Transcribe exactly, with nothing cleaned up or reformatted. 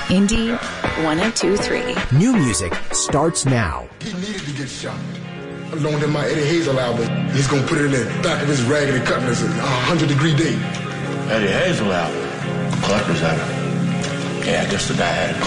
Indie one oh two three. New music starts now. He needed to get shot. I loaned him my Eddie Hazel album. He's going to put it in the back of his Raggedy Cutlass, a hundred degree day. Eddie Hazel album? Collector's item. Yeah, I guess the guy had it.